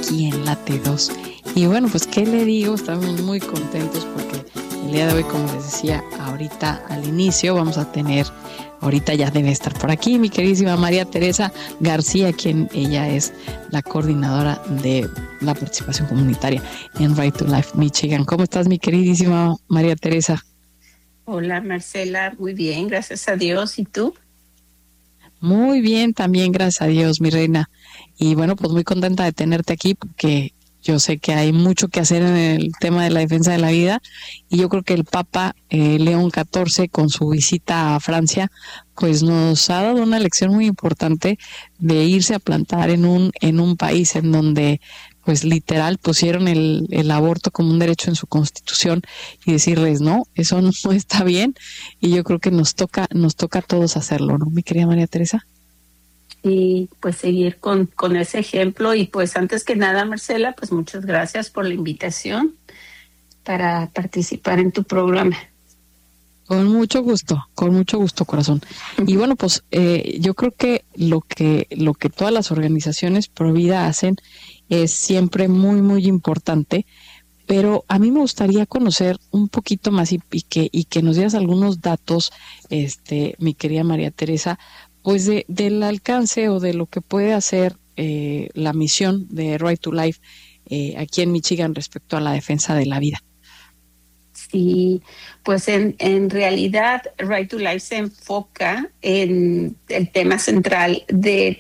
aquí en Late 2. Y bueno, pues qué le digo, estamos muy contentos porque el día de hoy, como les decía ahorita al inicio, vamos a tener, ahorita ya debe estar por aquí, mi queridísima María Teresa García, quien ella es la coordinadora de la participación comunitaria en Right to Life Michigan. ¿Cómo estás, mi queridísima María Teresa? Hola, Marcela, muy bien, gracias a Dios. ¿Y tú? Muy bien, también gracias a Dios, mi reina. Y bueno, pues muy contenta de tenerte aquí porque yo sé que hay mucho que hacer en el tema de la defensa de la vida y yo creo que el Papa León XIV, con su visita a Francia, pues nos ha dado una lección muy importante de irse a plantar en un país en donde pues literal pusieron el aborto como un derecho en su constitución y decirles no, eso no está bien, y yo creo que nos toca a todos hacerlo, ¿no, mi querida María Teresa? Y pues seguir con ese ejemplo. Y pues antes que nada, Marcela, pues muchas gracias por la invitación para participar en tu programa. Con mucho gusto, corazón. Y bueno, pues yo creo que lo que todas las organizaciones pro vida hacen es siempre muy, muy importante, pero a mí me gustaría conocer un poquito más y que nos dieras algunos datos, mi querida María Teresa, pues del alcance o de lo que puede hacer la misión de Right to Life aquí en Michigan respecto a la defensa de la vida. Sí, pues en realidad Right to Life se enfoca en el tema central de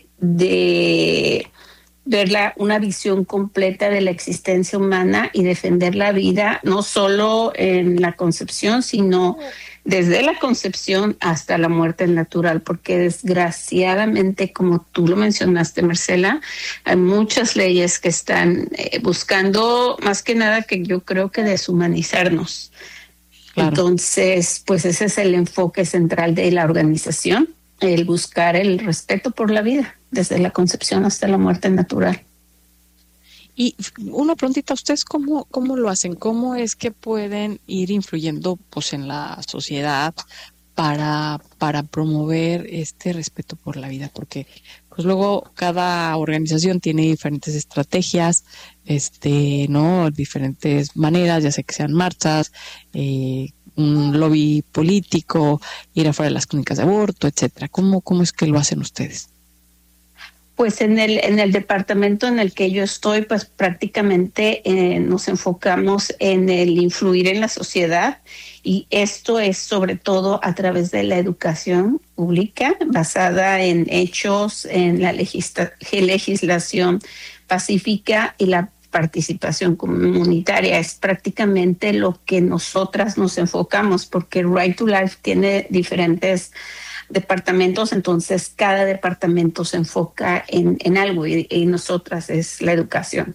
ver una visión completa de la existencia humana y defender la vida, no solo en la concepción, sino desde la concepción hasta la muerte natural, porque desgraciadamente, como tú lo mencionaste, Marcela, hay muchas leyes que están buscando, más que nada, que yo creo que deshumanizarnos. Claro. Entonces, pues ese es el enfoque central de la organización, el buscar el respeto por la vida, desde la concepción hasta la muerte natural. Y una preguntita, ¿ustedes cómo lo hacen? ¿Cómo es que pueden ir influyendo pues en la sociedad para promover este respeto por la vida? Porque pues luego cada organización tiene diferentes estrategias, ¿no? Diferentes maneras, ya sea que sean marchas, un lobby político, ir afuera de las clínicas de aborto, etcétera. ¿Cómo es que lo hacen ustedes? Pues en el departamento en el que yo estoy, pues prácticamente nos enfocamos en el influir en la sociedad, y esto es sobre todo a través de la educación pública basada en hechos, en la legislación pacífica y la participación comunitaria. Es prácticamente lo que nosotras nos enfocamos, porque Right to Life tiene diferentes departamentos, entonces cada departamento se enfoca en algo, y nosotras es la educación.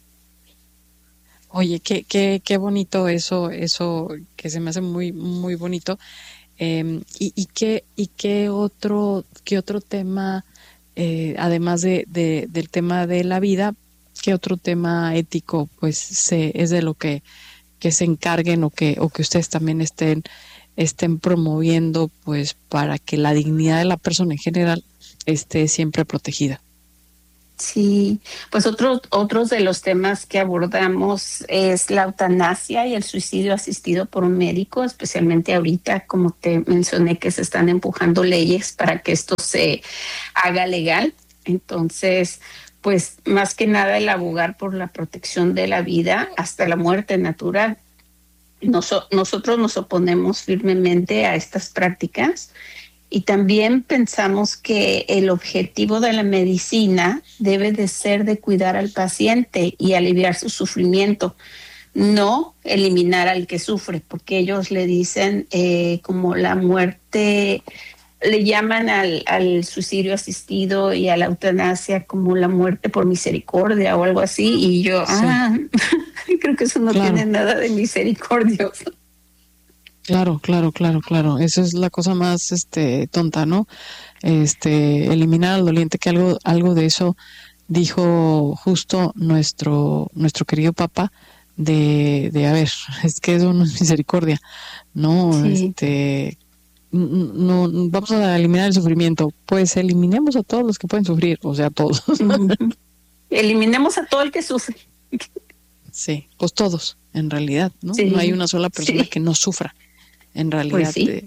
Oye, qué bonito eso que se me hace muy, muy bonito. ¿Y qué otro tema, además del tema de la vida, qué otro tema ético pues es de lo que se encarguen o que ustedes también estén promoviendo, pues para que la dignidad de la persona en general esté siempre protegida? Sí, pues otros de los temas que abordamos es la eutanasia y el suicidio asistido por un médico, especialmente ahorita, como te mencioné, que se están empujando leyes para que esto se haga legal. Entonces, pues más que nada el abogar por la protección de la vida hasta la muerte natural. Nosotros nos oponemos firmemente a estas prácticas, y también pensamos que el objetivo de la medicina debe de ser de cuidar al paciente y aliviar su sufrimiento, no eliminar al que sufre, porque ellos le dicen como la muerte, le llaman al suicidio asistido y a la eutanasia como la muerte por misericordia o algo así, y yo, creo que eso no tiene nada de misericordioso. Claro. Esa es la cosa más tonta, ¿no? Eliminar al doliente, que algo de eso dijo justo nuestro querido Papa, de a ver, es que eso no es misericordia, ¿no? Sí. No vamos a eliminar el sufrimiento, pues eliminemos a todos los que pueden sufrir, o sea, todos. Eliminemos a todo el que sufre. Sí, pues todos, en realidad, ¿no? Sí, No hay una sola persona sí, que no sufra. En pues realidad, sí.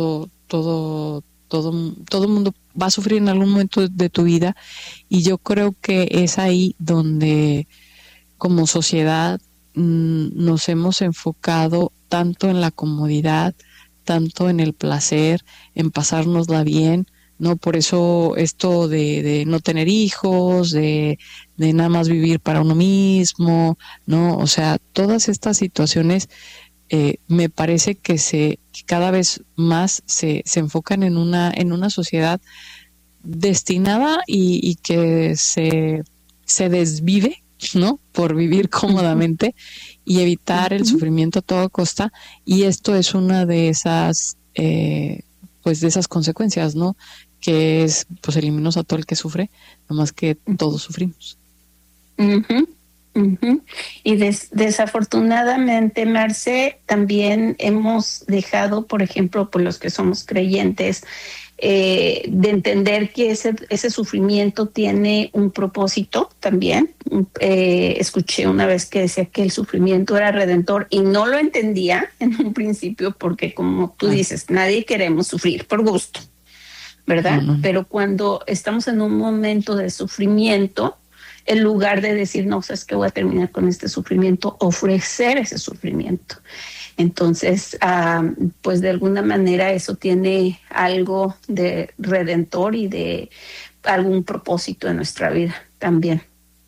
todo mundo va a sufrir en algún momento de tu vida, y yo creo que es ahí donde como sociedad nos hemos enfocado tanto en la comodidad, tanto en el placer, en pasárnosla bien, ¿no? Por eso esto de no tener hijos, de nada más vivir para uno mismo, ¿no? O sea, todas estas situaciones me parece que cada vez más se enfocan en una sociedad destinada y que se desvive, ¿no? Por vivir cómodamente y evitar el Ujú. sufrimiento a toda costa. Y esto es una de esas, pues de esas consecuencias, ¿no? Que es, pues eliminamos a todo el que sufre, nomás que todos sufrimos. Ujú, ujú. Y desafortunadamente, Marce, también hemos dejado, por ejemplo, por los que somos creyentes, de entender que ese sufrimiento tiene un propósito también. Escuché una vez que decía que el sufrimiento era redentor y no lo entendía en un principio porque, como tú Claro. dices, nadie queremos sufrir por gusto, No, ¿verdad? no, no. Pero cuando estamos en un momento de sufrimiento, en lugar de decir, no, sabes que voy a terminar con este sufrimiento, ofrecer ese sufrimiento. Entonces, pues de alguna manera eso tiene algo de redentor y de algún propósito en nuestra vida también.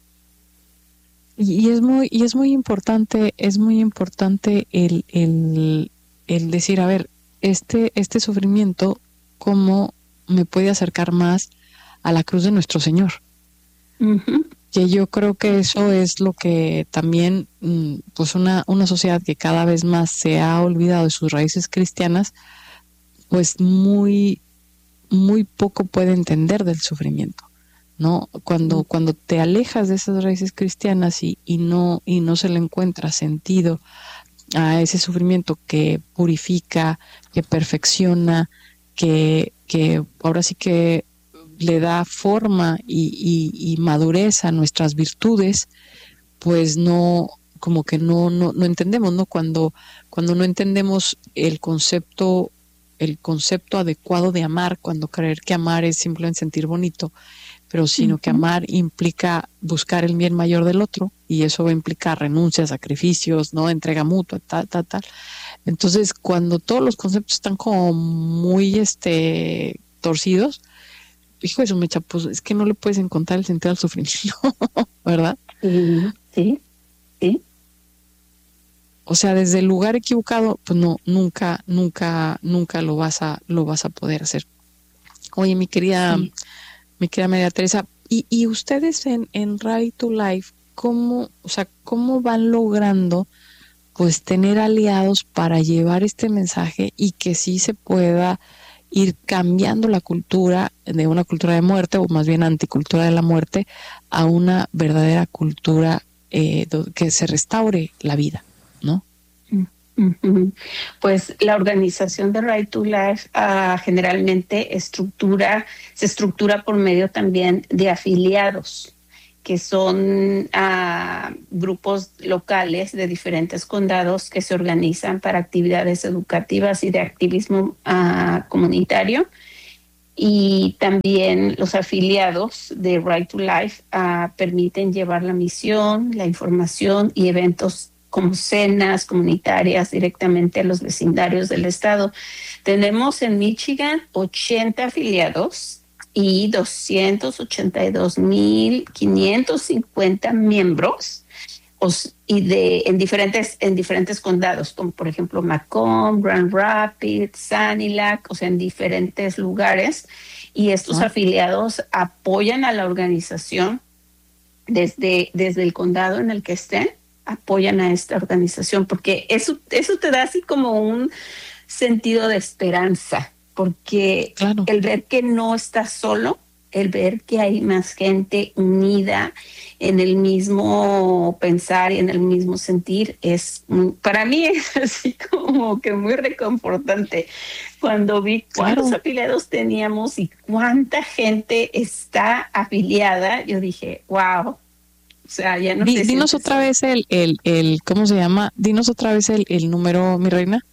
Y es muy importante el decir, a ver, este sufrimiento, ¿cómo me puede acercar más a la cruz de nuestro Señor? Ujú, Que yo creo que eso es lo que también, pues una sociedad que cada vez más se ha olvidado de sus raíces cristianas, pues muy poco puede entender del sufrimiento, ¿no? Cuando te alejas de esas raíces cristianas y no se le encuentra sentido a ese sufrimiento que purifica, que perfecciona, que ahora sí que le da forma y madurez a nuestras virtudes, pues no, como que no entendemos, ¿no? Cuando no entendemos el concepto adecuado de amar, cuando creer que amar es simplemente sentir bonito, pero sino que ujú. amar implica buscar el bien mayor del otro, y eso va a implicar renuncias, sacrificios, ¿no? Entrega mutua, tal, tal, tal. Entonces, cuando todos los conceptos están como muy torcidos, hijo de su mecha, pues es que no le puedes encontrar el sentido al sufrimiento, ¿verdad? Sí, sí, sí. O sea, desde el lugar equivocado, pues no, nunca lo vas a poder hacer. Oye, Sí. mi querida María Teresa, y ustedes en Right to Life, ¿cómo, o sea, cómo van logrando pues tener aliados para llevar este mensaje y que sí se pueda ir cambiando la cultura de una cultura de muerte, o más bien anticultura de la muerte, a una verdadera cultura que se restaure la vida, ¿no? Ujú. Pues la organización de Right to Life generalmente se estructura por medio también de afiliados, que son grupos locales de diferentes condados que se organizan para actividades educativas y de activismo comunitario. Y también los afiliados de Right to Life permiten llevar la misión, la información y eventos como cenas comunitarias directamente a los vecindarios del estado. Tenemos en Michigan 80 afiliados y 282,550 miembros en diferentes condados, como por ejemplo Macomb, Grand Rapids, Sanilac, o sea, en diferentes lugares. Y estos ¿No? afiliados apoyan a la organización desde el condado en el que estén, apoyan a esta organización, porque eso te da así como un sentido de esperanza, porque Claro. el ver que no estás solo, el ver que hay más gente unida en el mismo pensar y en el mismo sentir, para mí es así como que muy reconfortante. Cuando vi cuántos Claro. afiliados teníamos y cuánta gente está afiliada, yo dije, wow. O sea, ya no te Dinos sientes otra solo. vez ¿cómo se llama? Dinos otra vez el número, mi reina.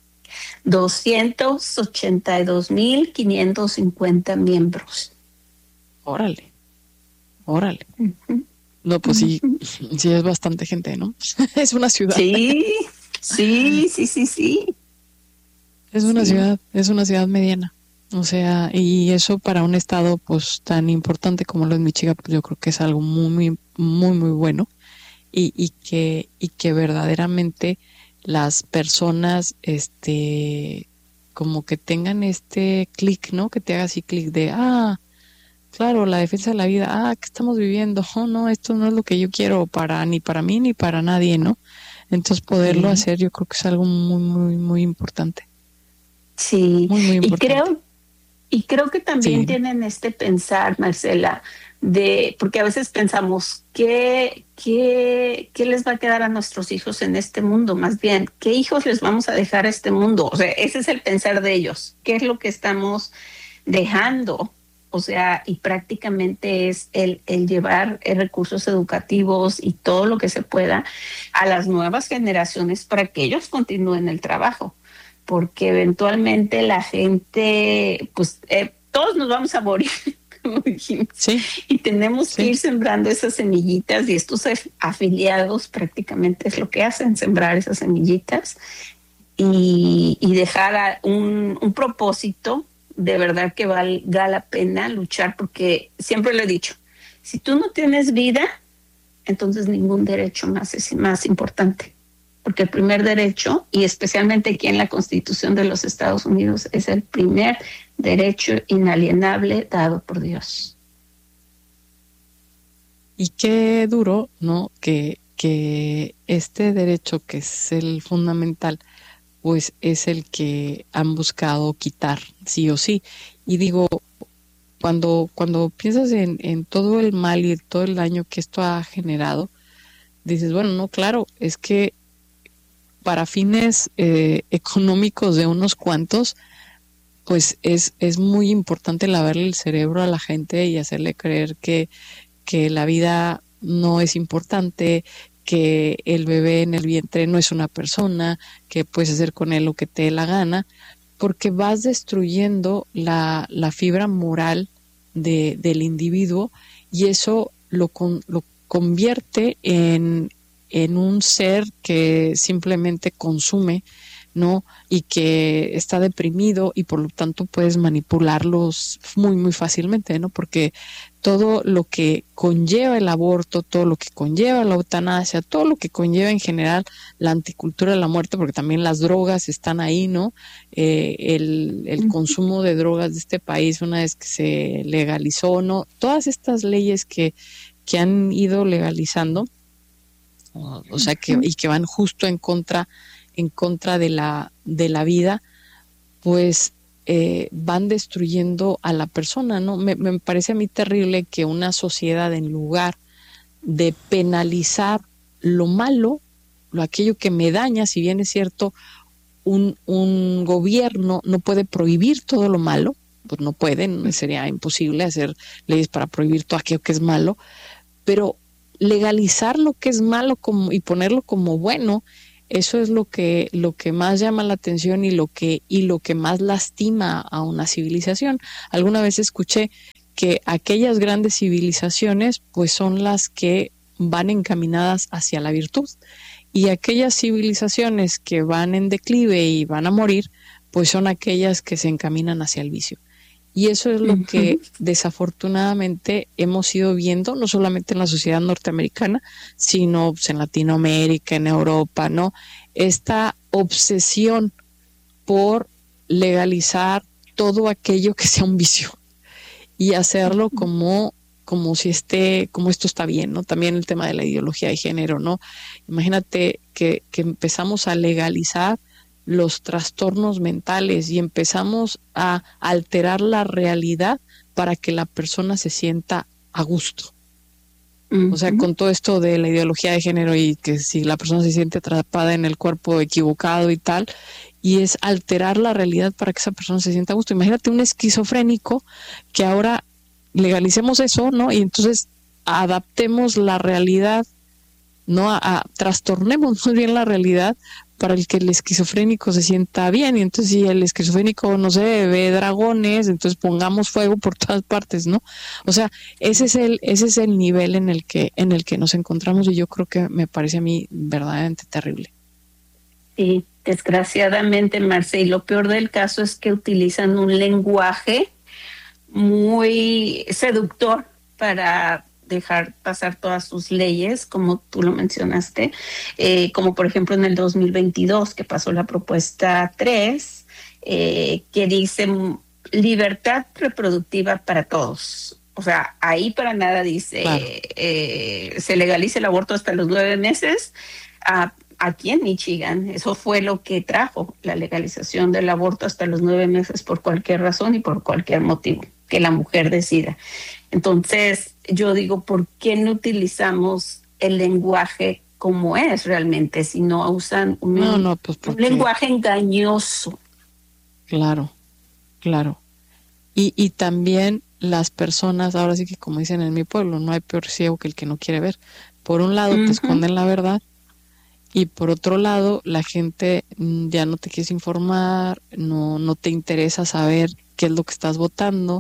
282.550 miembros. Órale, órale. Ujú, No, pues sí, ujú. sí es bastante gente, ¿no? Es una ciudad, Sí, sí, sí, sí, sí, sí, es una ciudad mediana. O sea, y eso para un estado pues tan importante como lo es Michigan, pues yo creo que es algo muy bueno. Y que verdaderamente las personas, como que tengan este clic, ¿no? Que te haga así clic de, claro, la defensa de la vida, ¿qué estamos viviendo? Oh, no, esto no es lo que yo quiero ni para mí ni para nadie, ¿no? Entonces poderlo sí, hacer yo creo que es algo muy importante, sí. muy Y importante. creo que Sí, también dime. tienen este pensar, Marcela, porque a veces pensamos, ¿qué les va a quedar a nuestros hijos en este mundo? Más bien, ¿qué hijos les vamos a dejar a este mundo? O sea, ese es el pensar de ellos. ¿Qué es lo que estamos dejando? O sea, y prácticamente es el llevar recursos educativos y todo lo que se pueda a las nuevas generaciones para que ellos continúen el trabajo, porque eventualmente la gente, pues todos nos vamos a morir, como dijimos, Sí, y tenemos que sí. ir sembrando esas semillitas y estos afiliados prácticamente es lo que hacen, sembrar esas semillitas y dejar un propósito de verdad que valga la pena luchar, porque siempre lo he dicho, si tú no tienes vida, entonces ningún derecho más es más importante, porque el primer derecho, y especialmente aquí en la Constitución de los Estados Unidos, es el primer derecho inalienable dado por Dios. Y qué duro, ¿no? Que este derecho que es el fundamental, pues es el que han buscado quitar, sí o sí. Y digo, cuando piensas en todo el mal y todo el daño que esto ha generado, dices, bueno, no, claro, es que para fines económicos de unos cuantos, pues es muy importante lavarle el cerebro a la gente y hacerle creer que la vida no es importante, que el bebé en el vientre no es una persona, que puedes hacer con él lo que te dé la gana, porque vas destruyendo la fibra moral del individuo y eso lo convierte en un ser que simplemente consume, ¿no? Y que está deprimido y por lo tanto puedes manipularlos muy fácilmente, ¿no? Porque todo lo que conlleva el aborto, todo lo que conlleva la eutanasia, todo lo que conlleva en general la anticultura de la muerte, porque también las drogas están ahí, ¿no? El consumo de drogas de este país una vez que se legalizó, ¿no? Todas estas leyes que han ido legalizando, o sea, y que van justo en contra de la vida, pues van destruyendo a la persona, ¿no? Me parece a mí terrible que una sociedad, en lugar de penalizar lo malo, aquello que me daña, si bien es cierto, un gobierno no puede prohibir todo lo malo, pues no pueden, sería imposible hacer leyes para prohibir todo aquello que es malo, pero legalizar lo que es malo y ponerlo como bueno, eso es lo que más llama la atención y lo que más lastima a una civilización. Alguna vez escuché que aquellas grandes civilizaciones pues son las que van encaminadas hacia la virtud y aquellas civilizaciones que van en declive y van a morir pues son aquellas que se encaminan hacia el vicio. Y eso es lo que desafortunadamente hemos ido viendo, no solamente en la sociedad norteamericana, sino pues, en Latinoamérica, en Europa, ¿no? Esta obsesión por legalizar todo aquello que sea un vicio y hacerlo como esto está bien, ¿no? También el tema de la ideología de género, ¿no? Imagínate que empezamos a legalizar los trastornos mentales y empezamos a alterar la realidad para que la persona se sienta a gusto. O sea, con todo esto de la ideología de género y que si la persona se siente atrapada en el cuerpo equivocado y tal, y es alterar la realidad para que esa persona se sienta a gusto. Imagínate un esquizofrénico que ahora legalicemos eso, ¿no? Y entonces adaptemos la realidad, no trastornemos muy bien la realidad para el que el esquizofrénico se sienta bien. Y entonces, si el esquizofrénico, no sé, ve dragones, entonces pongamos fuego por todas partes, ¿no? O sea, ese es el nivel en el que nos encontramos, y yo creo que me parece a mí verdaderamente terrible. Sí, desgraciadamente, Marce, y lo peor del caso es que utilizan un lenguaje muy seductor para dejar pasar todas sus leyes, como tú lo mencionaste, como por ejemplo en el 2022 que pasó la propuesta 3, que dice libertad reproductiva para todos. O sea, ahí para nada dice Claro. Se legalice el aborto hasta los 9 meses. Aquí en Michigan, eso fue lo que trajo la legalización del aborto hasta los 9 meses por cualquier razón y por cualquier motivo que la mujer decida. Entonces, yo digo, ¿por qué no utilizamos el lenguaje como es realmente, si no usan un lenguaje engañoso? Claro, claro. Y también las personas, ahora sí que como dicen en mi pueblo, no hay peor ciego que el que no quiere ver. Por un lado te esconden la verdad, y por otro lado la gente ya no te quiere informar, no te interesa saber qué es lo que estás votando,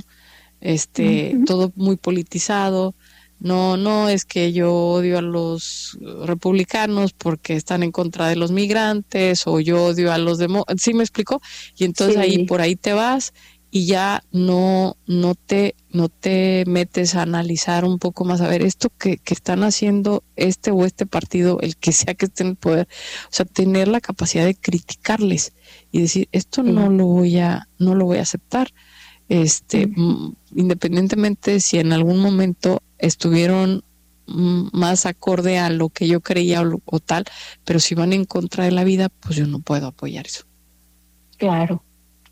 todo muy politizado. No es que yo odio a los republicanos porque están en contra de los migrantes, o yo odio a los demócratas, ¿sí me explico? Y entonces ahí por ahí te vas, y ya no te metes a analizar un poco más, a ver, esto que están haciendo o este partido, el que sea que esté en el poder, o sea, tener la capacidad de criticarles y decir, esto no lo voy a aceptar. Independientemente si en algún momento estuvieron más acorde a lo que yo creía o tal, pero si van en contra de la vida, pues yo no puedo apoyar eso. Claro,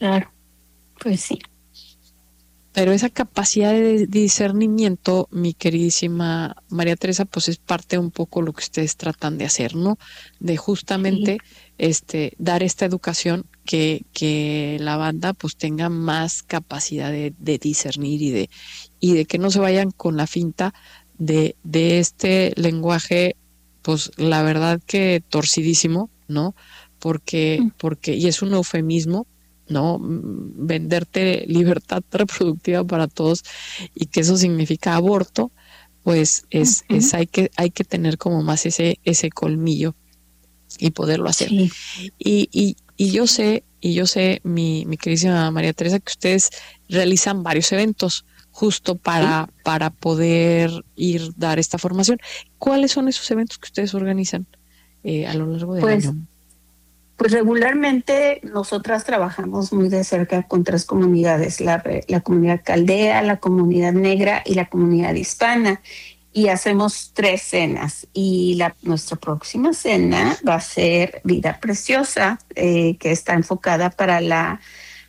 pues sí. Pero esa capacidad de discernimiento, mi queridísima María Teresa, pues es parte un poco lo que ustedes tratan de hacer, ¿no? De justamente dar esta educación, que la banda pues tenga más capacidad de discernir, y de que no se vayan con la finta de este lenguaje, pues la verdad que torcidísimo, ¿no? Porque y es un eufemismo, ¿no? Venderte libertad reproductiva para todos, y que eso significa aborto, pues hay que tener como más ese colmillo y poderlo hacer. Y yo sé, mi queridísima María Teresa, que ustedes realizan varios eventos justo para poder dar esta formación. ¿Cuáles son esos eventos que ustedes organizan a lo largo del año? Pues regularmente nosotras trabajamos muy de cerca con 3 comunidades, la comunidad caldea, la comunidad negra y la comunidad hispana, y hacemos 3 cenas, y nuestra próxima cena va a ser Vida Preciosa, que está enfocada para la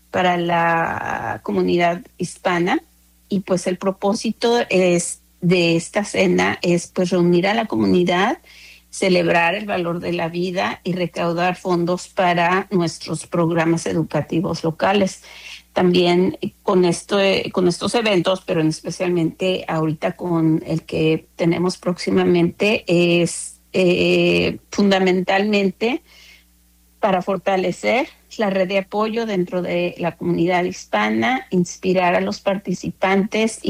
comunidad hispana, y pues el propósito de esta cena es pues reunir a la comunidad, celebrar el valor de la vida y recaudar fondos para nuestros programas educativos locales. También con estos eventos, pero especialmente ahorita con el que tenemos próximamente, es fundamentalmente para fortalecer la red de apoyo dentro de la comunidad hispana, inspirar a los participantes